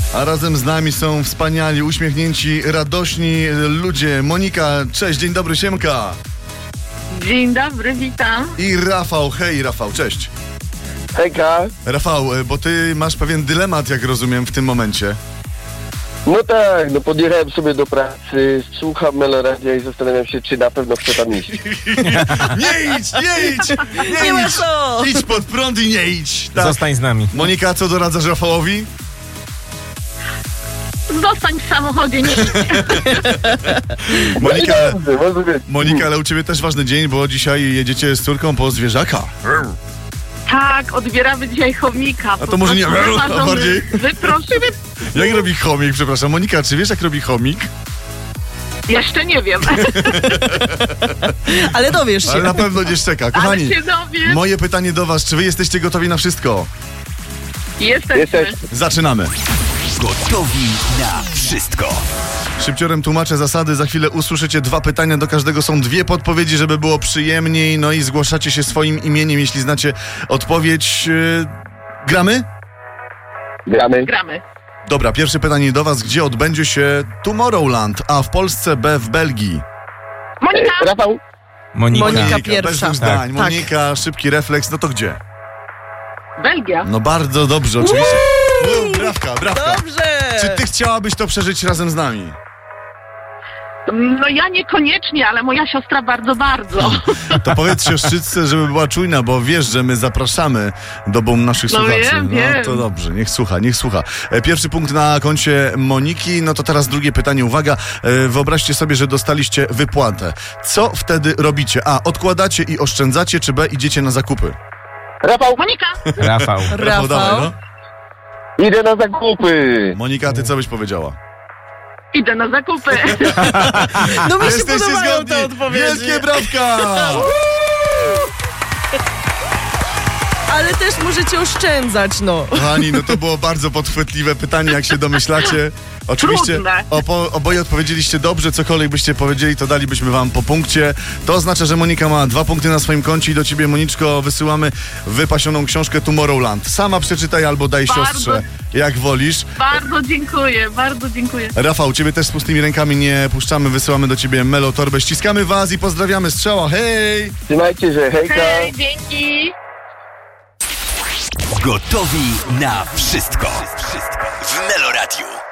A razem z nami są wspaniali, uśmiechnięci, radośni ludzie. Monika, cześć, dzień dobry, siemka. Dzień dobry, witam. I Rafał, hej Rafał, cześć. Hejka. Rafał, bo ty masz pewien dylemat, jak rozumiem, w tym momencie. No tak, podjechałem sobie do pracy, słucham Meloradia i zastanawiam się, czy na pewno chcę tam iść. Nie idź, nie idź, Nie ma idź. co! Idź pod prąd i nie idź. Tak. Zostań z nami. Monika, co doradzasz Rafałowi? Zostań w samochodzie, nie idź. Monika, Dobrze, może być. Monika, ale u ciebie też ważny dzień, bo dzisiaj jedziecie z córką po zwierzaka. Tak, odbieramy dzisiaj chomika. A to może nie- Wymarzony, a bardziej? wyproszony. Jak robi chomik, przepraszam. Monika, czy wiesz, jak robi chomik? Jeszcze nie wiem, Ale dowiesz się. Ale na pewno nie szczeka. ale Kochani, się dowiem. moje pytanie do was, czy wy jesteście gotowi na wszystko? Jesteśmy. Jesteś. Zaczynamy. Gotowi na wszystko. Szybciorem tłumaczę zasady, za chwilę usłyszycie 2 pytania, do każdego są 2 podpowiedzi, żeby było przyjemniej, no i zgłaszacie się swoim imieniem, jeśli znacie odpowiedź. Gramy? Gramy. Gramy. Dobra, pierwsze pytanie do was, gdzie odbędzie się Tomorrowland? A w Polsce, B w Belgii. Monika, Rafał, Monika bez pierwsza. dwóch zdań. Tak. Monika, szybki refleks, no to gdzie? Belgia. No bardzo dobrze, oczywiście. Brawka, brawka. Dobrze! Czy ty chciałabyś to przeżyć razem z nami? No ja niekoniecznie, ale moja siostra bardzo. To powiedz siostrzycce, żeby była czujna, bo wiesz, że my zapraszamy do boom naszych No słuchaczy. wiem. No to dobrze, niech słucha, niech słucha. Pierwszy punkt na koncie Moniki, no to teraz drugie pytanie, uwaga. Wyobraźcie sobie, że dostaliście wypłatę. Co wtedy robicie? A, odkładacie i oszczędzacie, czy B, idziecie na zakupy? Rafał, Monika, Rafał. Dawaj, no. idę na zakupy. Monika, ty co byś powiedziała? idę na zakupy. No mi się Jesteście podobają zgodni! te odpowiedzi. Wielkie brawka! Ale też możecie oszczędzać, no. Kochani, no to było bardzo podchwytliwe pytanie, jak się domyślacie. Oczywiście Trudne. Oboje odpowiedzieliście dobrze, cokolwiek byście powiedzieli, to dalibyśmy wam po punkcie. To oznacza, że Monika ma 2 punkty na swoim koncie i do ciebie, Moniczko, wysyłamy wypasioną książkę Tomorrowland. Sama przeczytaj albo daj Bardzo. siostrze, jak wolisz. Bardzo dziękuję. Rafał, ciebie też z pustymi rękami nie puszczamy, wysyłamy do ciebie Melotorbę. Ściskamy was i pozdrawiamy. Strzała, hej! Trzymajcie się, hejka. Hej, dzięki. Gotowi na wszystko. W Meloradiu.